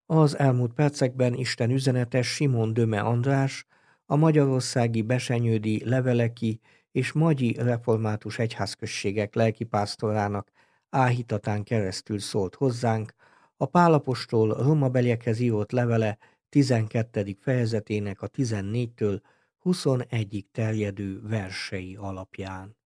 Az elmúlt percekben Isten üzenete Simon Döme András, a magyarországi besenyődi leveleki és magyi református egyházközségek lelkipásztorának áhítatán keresztül szólt hozzánk, a Pál apostol rómabeliekhez írott levele 12. fejezetének a 14-től 21-ig terjedő versei alapján.